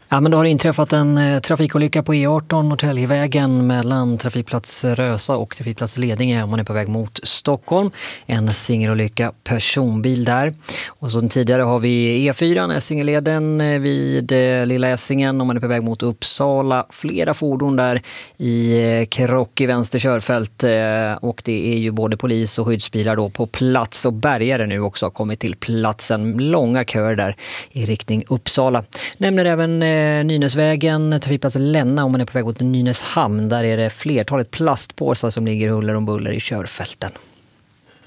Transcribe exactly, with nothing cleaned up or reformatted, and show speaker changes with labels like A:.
A: Ja, men då har det inträffat en eh, trafikolycka på E arton Norrtäljevägen mellan trafikplats Rösa och trafikplats Ledinge om man är på väg mot Stockholm. En singelolycka, personbil där. Och så tidigare har vi E fyra, Essingeleden eh, vid eh, Lilla Essingen om man är på väg mot Uppsala. Flera fordon där i eh, krock i vänster körfält eh, och det är ju både polis och skyddsbilar då på plats, och bärgare nu också har kommit till platsen. Långa köer där i riktning Uppsala. Nämner även eh, Nynäsvägen, trafikplats Länna om man är på väg mot Nynäshamn. Där är det flertalet plastpåsar som ligger huller om buller i körfälten.